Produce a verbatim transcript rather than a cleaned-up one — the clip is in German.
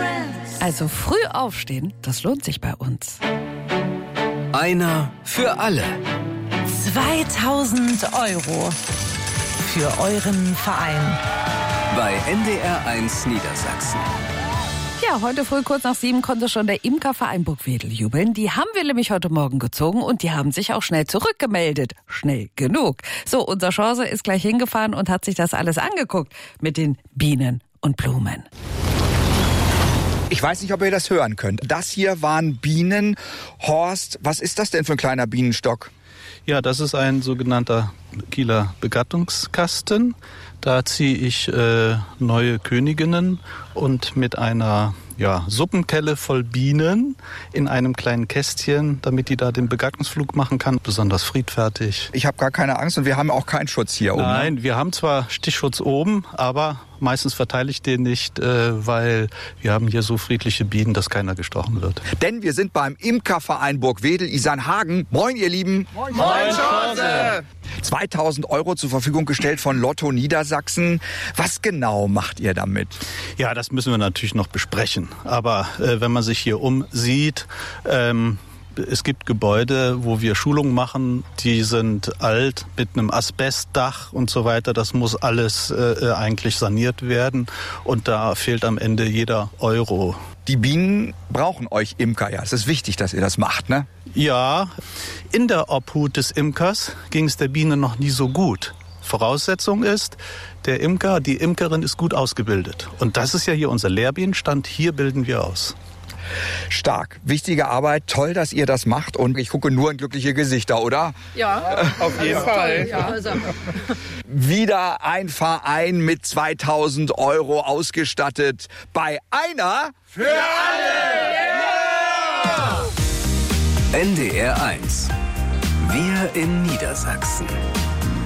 Also früh aufstehen, das lohnt sich bei uns. Einer für alle. zweitausend Euro für euren Verein. Bei N D R eins Niedersachsen. Ja, heute früh kurz nach sieben konnte schon der Imkerverein Burgwedel jubeln. Die haben wir nämlich heute Morgen gezogen und die haben sich auch schnell zurückgemeldet. Schnell genug. So, unser Chance ist gleich hingefahren und hat sich das alles angeguckt mit den Bienen und Blumen. Ich weiß nicht, ob ihr das hören könnt. Das hier waren Bienen. Horst, was ist das denn für ein kleiner Bienenstock? Ja, das ist ein sogenannter Kieler Begattungskasten. Da ziehe ich äh, neue Königinnen und mit einer ja, Suppenkelle voll Bienen in einem kleinen Kästchen, damit die da den Begattungsflug machen kann. Besonders friedfertig. Ich habe gar keine Angst und wir haben auch keinen Schutz hier oben. Nein, ne? Wir haben zwar Stichschutz oben, aber meistens verteile ich den nicht, äh, weil wir haben hier so friedliche Bienen, dass keiner gestochen wird. Denn wir sind beim Imkerverein Burgwedel Isernhagen. Moin, ihr Lieben. Moin, Moin Chance. zweitausend Euro zur Verfügung gestellt von Lotto Niedersachsen. Was genau macht ihr damit? Ja, das müssen wir natürlich noch besprechen. Aber äh, wenn man sich hier umsieht, ähm, es gibt Gebäude, wo wir Schulungen machen, die sind alt mit einem Asbestdach und so weiter. Das muss alles äh, eigentlich saniert werden und da fehlt am Ende jeder Euro. Die Bienen brauchen euch Imker, ja. Es ist wichtig, dass ihr das macht, ne? Ja, in der Obhut des Imkers ging es der Biene noch nie so gut. Voraussetzung ist, der Imker, die Imkerin ist gut ausgebildet. Und das ist ja hier unser Lehrbienenstand, hier bilden wir aus. Stark, wichtige Arbeit, toll, dass ihr das macht und ich gucke nur in glückliche Gesichter, oder? Ja, auf jeden Fall. Ja. Wieder ein Verein mit zweitausend Euro ausgestattet bei einer für alle! Yeah! N D R eins. Wir in Niedersachsen.